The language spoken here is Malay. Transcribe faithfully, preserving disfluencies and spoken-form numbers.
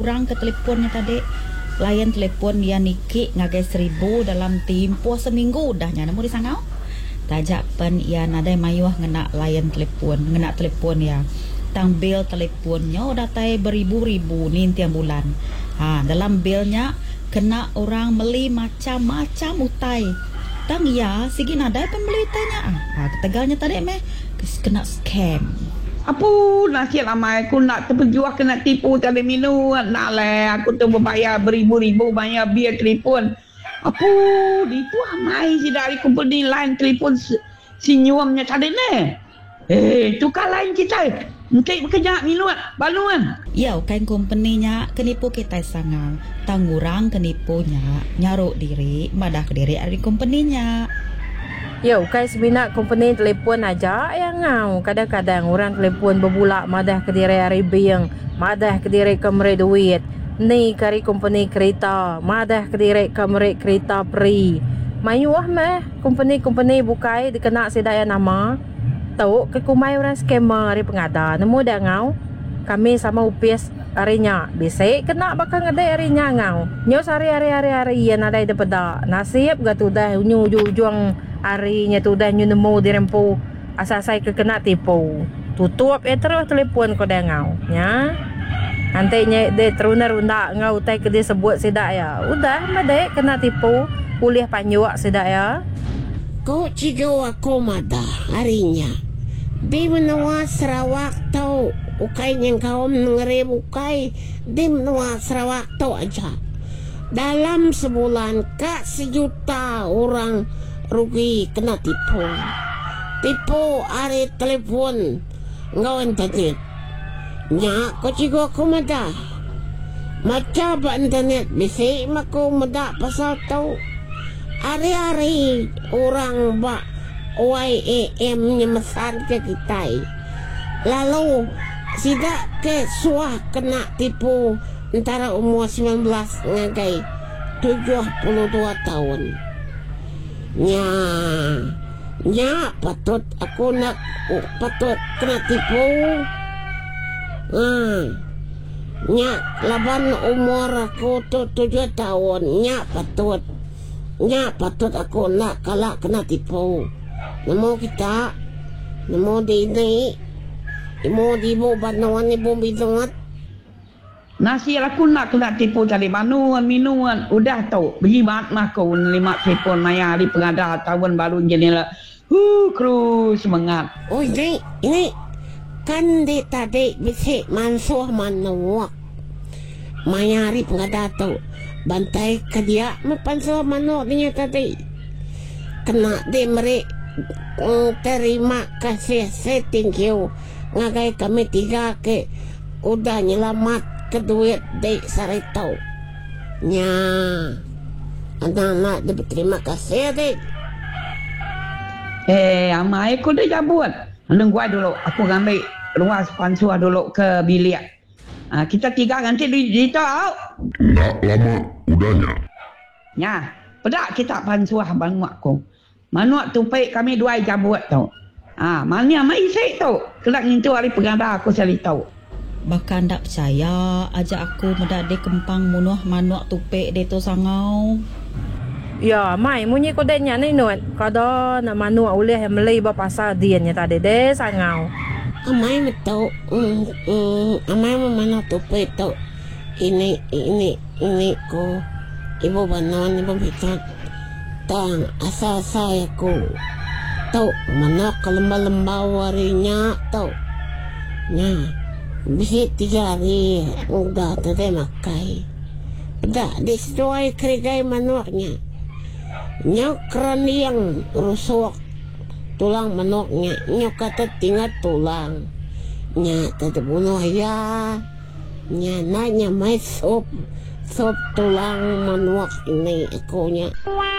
orang ke teleponnya tadi. Layan telepon dia Niki ngagai seribu dalam tempoh seminggu dahnya. Namun disangau tajak pen ia nadai mayuah ngena layan telepon, ngena telepon ya. Tang bil teleponnya datai beribu-ribu ni tiap bulan. Ha, dalam bilnya kena orang beli macam-macam utai. Tang ya sigi nadai pembeli tanya. Ha, ketegalnya tadi meh kena scam. Apa nasi ramai aku nak terpejuah kena tipu tadi minum nak lah aku tu berbayar beribu-ribu bayar bil telefon. Apa itu ramai si dari company lain telefon senyumnya tadi ni. Eh tukar lain kita. Mungkin bekerja minum baluan. Ya kan company-nya kenipu kita sangat. Tangurang kenipunya nyaruk diri madah ke diri dari company-nya. Yo, kai sebinak company telefon aja yang ngau. Kadang-kadang orang telefon berbulak madah ke diri hari biang, madah ke diri kamera duit. Ni kari company kereta, madah ke diri kamera kereta free. Mayuah meh company-company bukai dikena sedaya nama. Tahu ke kumai orang scammer hari pengada. Nemu dah ngau. Kami sama upis harinya. Bisik kena bakal ngadai harinya ngau. Nyos hari-hari hari-hari yang ada di pada. Nasib gatu dah unyu ujung harinya tu dah nyu nemu dirempu asal-asal ke kena tipu. Tutup eh terus telefon ko dah ngau. Ya. Nantinya dia terunda-runda ngau tai ke dia sebut sedak ya. Udah madai kena tipu. Kuliah panjuak sedak ya. Ko cigo ako mada harinya. Di menawa Sarawak tau ukay niyang kaum ngerem ukay. Di menawa Sarawak tau aja. Dalam sebulan kak sejuta orang rugi kena tipu. Tipu hari telepon ngau internet. Nya ko cigo ako mada. Maca ba internet bisi mako mada pasal tau. Hari-hari orang ba Y A M nyemesan ke kita. Lalu sidak ke suah kena tipu antara umur sembilan belas ngagai tujuh puluh dua tahun. Nya nya patut aku nak uh, patut kena tipu. Ah. Nya laban umur aku tu tujuh tahun. Nya patut nya patut aku nak kalak kena tipu. Namo kita namo di ini imo di bo banawan ni bo bidungat. Nasi aku nak kena tipu tadi manuan minuan udah tahu berjimat mah kau lima telefon maya di pengada tahun baru jenela. Hu kru semangat. Oh ini ini kan di tadi bisik mansuh manuak. Mayari pengada tahu bantai ke dia mepansuh manuak dia tadi. Kena di mereka Mm, terima kasih, saya thank you. Ngagai kami tiga ke udah nyelamat ke duit dek saritau. Nya anak-anak dia berterima kasih dek. Eh amai aku dah jabut. Neng gua dulu aku ngambil luas pansuah dulu ke bilik. Ah, kita tiga nanti di di tau. Nak lama udahnya. Nya, pedak kita pansuah bang aku. Manuak tu baik kami dua jabut tau. Ah, mana mai saya tahu. Kelak ngintu hari peganda aku cari tahu. Bahkan tak percaya ajak aku mendak de kempang munuh manuak tupek de tu sangau. Ya, mai munyi ko denya ni nuat. Kada na manuak ulih yang melei ba pasal diannya tadi de sangau. Amai metau, um, um, amai mana tu pe tau. Ini ini ini ko ibu banon ibu bitan. Tang asal saya ku tau mana kelemba-lemba warinya tau. Nya bisa tiga hari udah tadi makai. Dah disesuai kerigai manuaknya. Nya keran yang rusuk tulang manuaknya. Nya kata tinggal tulang. Nya tadi bunuh ya. Nya nanya mai sop sop tulang manuak ini akunya.